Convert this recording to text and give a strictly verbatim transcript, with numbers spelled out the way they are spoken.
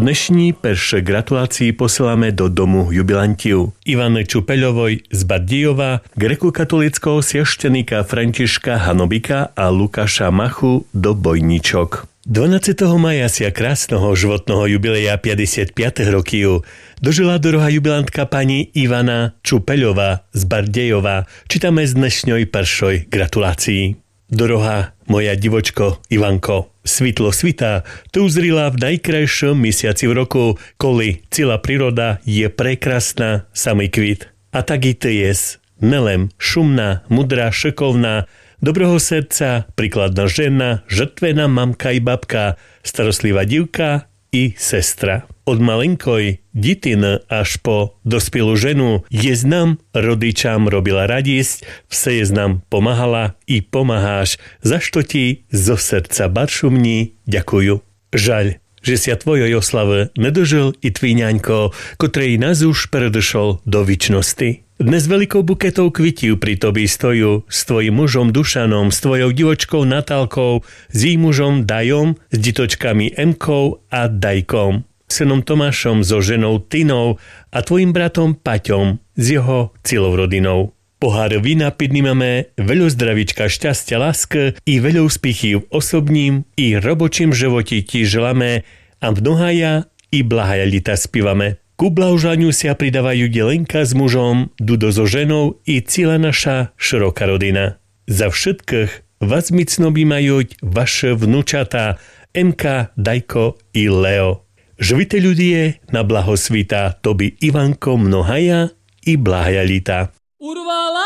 Dnešní perše gratulácií posielame do domu jubilantiu Ivany Čupeľovoj z Bardejova, grekokatolického sveštenika Františka Hanobika a Lukáša Machu do Bojničok. dvanásteho maja sia krásneho životného jubileja päťdesiatpäť rokov dožila dorohá jubilantka pani Ivana Čupeľová z Bardejova. Čítame z dnešnej peršoj gratulácií. Dorohá moja divočko Ivanko, svitlo svita tu uzrila v najkrajšom mesiaci v roku, koli celá príroda je prekrásna, samý kvit. A tak i ty jes, nelem šumná, mudrá, šikovná, dobrého srdca, príkladná žena, žrtvená mamka i babka, starostlivá divka i sestra. Od malenkoj ditiny až po dospelú ženu je znam rodičám robila radosť, vse je znam pomáhala i pomáháš, za što ti zo srdca baršumní ďakujú. Žaľ, že sia tvojej oslavy nedožil i tvíňaňko, kotrej nás už predošol do vičnosti. Dnes veľkou buketou kvitiu pri tobі stoju s tvojim mužom Dušanom, s tvojou divočkou Natálkou, s jej mužom Dajom, s ditočkami Emkou a Dajkom, synom Tomášom so ženou Tinou a tvojim bratom Paťom s jeho celou rodinou. Pohár vína pidnimame, veľa zdravíčka, šťastia, lásky i veľa úspechy v osobním i robočím živote ti želáme a mnohaja i blahaja lita spívame. Ku blahoželaniu sa pridávajú Jelenka s mužom, Dudo so ženou i celá naša široká rodina. Za všetkých vás micno býmajú vaše vnúčatá Emka, Dajko i Leo. Živite ľudie na blaho svita, toby Ivanko mnohaja i blahaja lita. Urvala